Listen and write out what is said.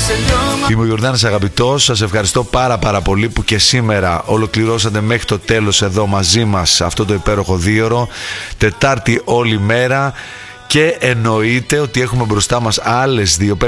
Είμαι ο Γιορδάνης Αγαπητός. Σας ευχαριστώ πάρα πολύ που και σήμερα ολοκληρώσατε μέχρι το τέλος εδώ μαζί μας αυτό το υπέροχο δίωρο. Τετάρτη όλη μέρα. Και εννοείται ότι έχουμε μπροστά μας άλλες δύο